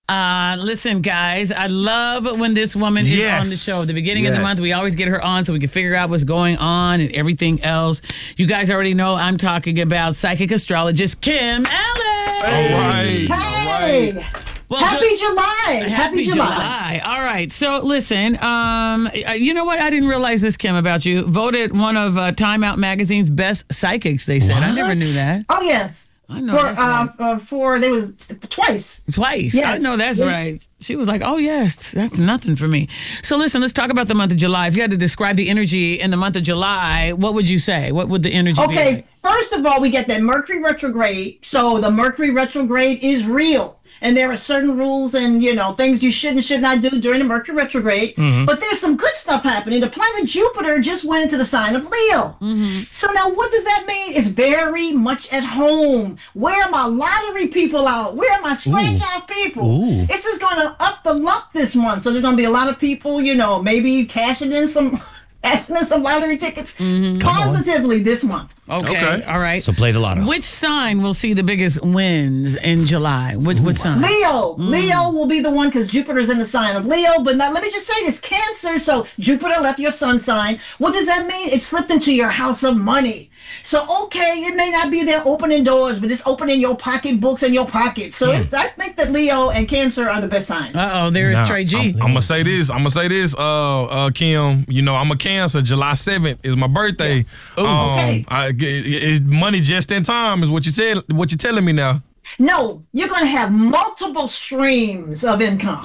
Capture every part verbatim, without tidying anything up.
Uh, listen, guys, I love when this woman is Yes. on the show. The beginning of the Yes. month, we always get her on so we can figure out what's going on and everything else. You guys already know I'm talking about psychic astrologist Kim Allen. All right. All Hey, right. Well, happy good- July. Happy, July. All right. So listen, um, uh, you know what? I didn't realize this, Kim, about you. Voted one of uh, Time Out Magazine's best psychics, they said. I never knew that. Oh, yes. I know For, that's uh, right. uh, for, there was twice. Twice. Yes. I know that's Yeah. right. She was like, oh, yes, that's nothing for me. So listen, let's talk about the month of July. If you had to describe the energy in the month of July, what would you say? What would the energy be Okay, like? first of all, we get that Mercury retrograde. So the Mercury retrograde is real. And there are certain rules and, you know, things you should and should not do during the Mercury retrograde. Mm-hmm. But there's some good stuff happening. The planet Jupiter just went into the sign of Leo. Mm-hmm. So now what does that mean? It's very much at home. Where are my lottery people out? Where are my scratch off people? Ooh. This is going to up the lump this month. So there's going to be a lot of people, you know, maybe cashing in some... cashing in some lottery tickets positively this month. Okay. Okay. All right. So play the lotto. Which sign will see the biggest wins in July? What, what sign? Leo. Leo will be the one because Jupiter's in the sign of Leo. But now let me just say this, Cancer. So Jupiter left your sun sign. What does that mean? It slipped into your house of money. So, okay, it may not be there opening doors, but it's opening your pocketbooks and your pockets. So it's, I think that Leo and Cancer are the best signs. Uh-oh, there is Now, Trey G. I'm, I'm gonna say this. I'm gonna say this. Uh, uh, Kim. You know, I'm a Cancer. July seventh is my birthday. Um, Okay. I, it, it, money just in time is what you said. What you telling me now? No, you're going to have multiple streams of income.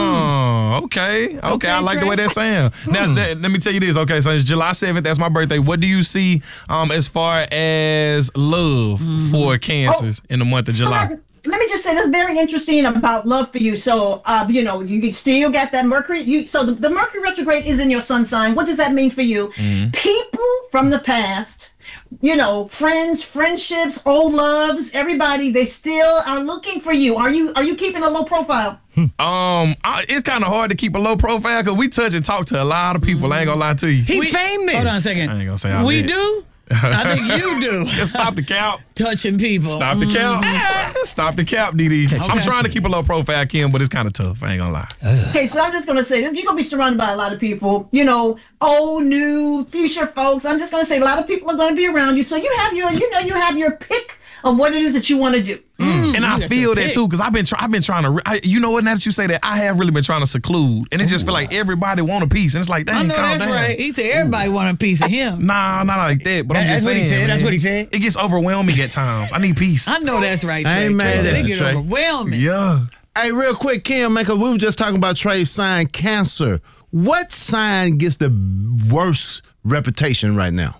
Oh, okay. Okay, Okay, I like the way Trey. that's saying. Now, th- let me tell you this. Okay, so it's July seventh. That's my birthday. What do you see um, as far as love for cancers in the month of So July? let, let me just say that's very interesting about love for you. So, uh, you know, you can still got that Mercury. You so the, the Mercury retrograde is in your sun sign. What does that mean for you? People from the past, you know, friends, friendships, old loves, everybody, they still are looking for you. Are you are you keeping a low profile? Um, I, it's kind of hard to keep a low profile because we touch and talk to a lot of people. I ain't gonna lie to you. He We- famous. Hold on a second. I ain't gonna say all We that. do? I think you do. Just stop the count. Touching people. Stop the cap. Stop the cap, D D. I'm trying to keep a low profile, Kim, but it's kind of tough. I ain't gonna lie. Okay, so I'm just gonna say this: you're gonna be surrounded by a lot of people. You know, old, new, future folks. I'm just gonna say a lot of people are gonna be around you. So you have your, you know, you have your pick of what it is that you want to do. And I got feel your that pick. too, because I've been try- I've been trying to. re- I, you know what? Now that you say that, I have really been trying to seclude, and it just feel like everybody want a piece, and it's like, I dang, know calm that's down. right. He said everybody want a piece of him. Nah, not like that. But I'm That's just what he saying, said. That's man, what he said. It gets overwhelming at times. I need peace. I know that's right, Trey. I ain't mad Trey said at it you, get Trey. overwhelming. Yeah. Hey, real quick, Kim, man, 'cause we were just talking about Trey's sign, Cancer. What sign gets the worst reputation right now?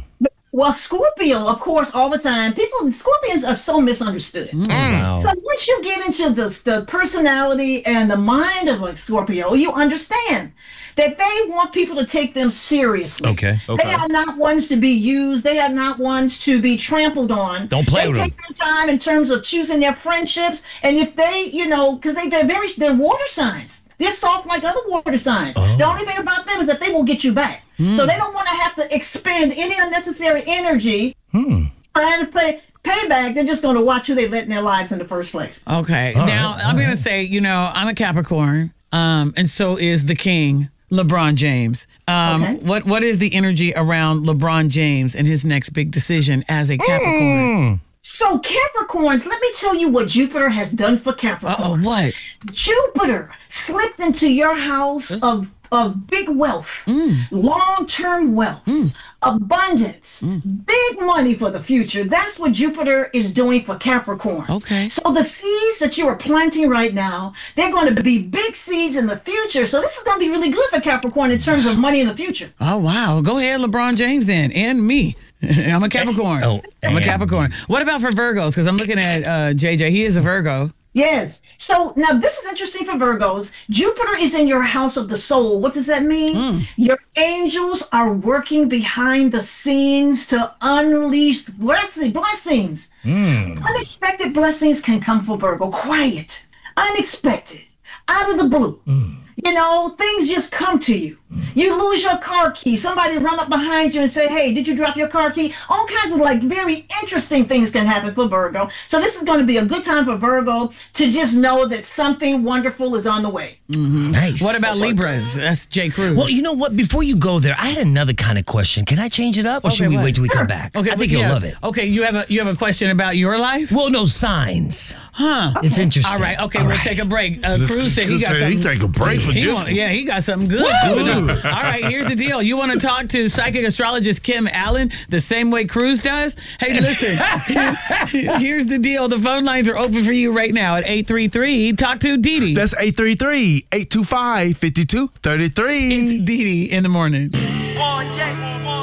Well, Scorpio, of course, all the time. People, Scorpions are so misunderstood. Wow. So once you get into the, the personality and the mind of a Scorpio, you understand that they want people to take them seriously. Okay. Okay. They are not ones to be used. They are not ones to be trampled on. Don't play they with take their time in terms of choosing their friendships. And if they, you know, because they, they're very, they're water signs. They're soft like other water signs. The only thing about them is that they will get you back. So they don't want to have to expend any unnecessary energy trying to pay payback. They're just going to watch who they let in their lives in the first place. Okay. All now, right, I'm all going right. to say, you know, I'm a Capricorn, um, and so is the king, LeBron James. Um, Okay. What What is the energy around LeBron James and his next big decision as a Capricorn? So Capricorns, let me tell you what Jupiter has done for Capricorns. Uh-oh, what? Jupiter slipped into your house of of big wealth, long-term wealth, abundance, big money for the future. That's what Jupiter is doing for Capricorn. Okay. So the seeds that you are planting right now, they're going to be big seeds in the future. So this is going to be really good for Capricorn in terms of money in the future. Oh, wow. Go ahead, LeBron James, then, and me. I'm a Capricorn. Oh, I'm a and- Capricorn. What about for Virgos? Because I'm looking at uh, J J. He is a Virgo. Yes. So now this is interesting for Virgos. Jupiter is in your house of the soul. What does that mean? Your angels are working behind the scenes to unleash blessing, blessings. Unexpected blessings can come for Virgo. Quiet, unexpected, out of the blue. You know, things just come to you. You lose your car key. Somebody run up behind you and say, hey, did you drop your car key? All kinds of like very interesting things can happen for Virgo. So this is going to be a good time for Virgo to just know that something wonderful is on the way. Mm-hmm. Nice. What about Libras? That's Jay Cruz. Well, you know what? Before you go there, I had another kind of question. Can I change it up, or Okay, should we what? wait till we come back? Okay, I think well, you'll yeah. love it. Okay, you have a you have a question about your life? Well, no, signs. Huh. It's interesting. All right, okay, All we'll right. take a break. Uh, Cruz said he got He something. take a break for He this want- one. yeah, he got something good. coming up. All right, here's the deal. You want to talk to psychic astrologist Kim Allen the same way Cruz does? Hey, listen, here's the deal. The phone lines are open for you right now at eight three three. Talk to Dee Dee. That's eight three three, eight two five, five two three It's three. Dee Dee in the morning. One, yeah, one.